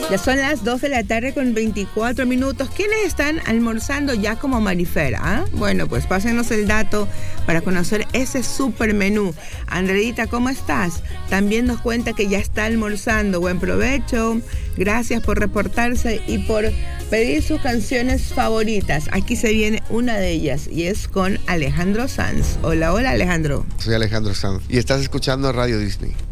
Ya son las 2 de la tarde con 24 minutos. ¿Quiénes están almorzando ya como Marifer? ¿Ah? Bueno, pues pásenos el dato para conocer ese super menú. Andreita, ¿cómo estás? También nos cuenta que ya está almorzando. Buen provecho. Gracias por reportarse y por pedir sus canciones favoritas. Aquí se viene una de ellas y es con Alejandro Sanz. Hola, hola Alejandro. Soy Alejandro Sanz y estás escuchando Radio Disney.